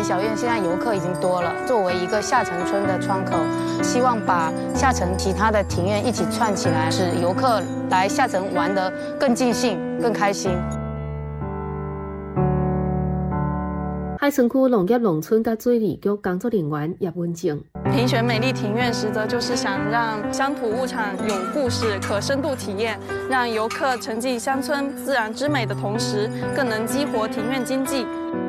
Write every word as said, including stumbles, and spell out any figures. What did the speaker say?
奇小院现在游客已经多了，作为一个下城村的窗口，希望把下城其他的庭院一起串起来，使游客来下城玩得更尽兴、更开心。 海城区农业农村甲水利局工作人员叶文静。 评选美丽庭院，实则就是想让乡土物产有故事、可深度体验，让游客沉浸乡村自然之美的同时，更能激活庭院经济。